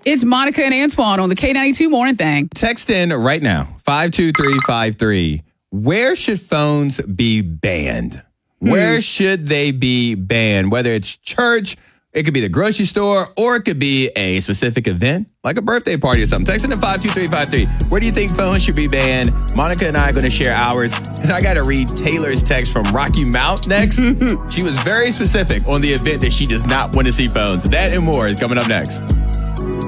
It's Monica and Antoine on the K92 Morning Thing. Text in right now, 52353. Where should phones be banned? Where should they be banned? Whether it's church, it could be the grocery store, or it could be a specific event, like a birthday party or something. Text in to 52353. Where do you think phones should be banned? Monica and I are going to share ours. And I got to read Taylor's text from Rocky Mount next. She was very specific on the event that she does not want to see phones. That and more is coming up next.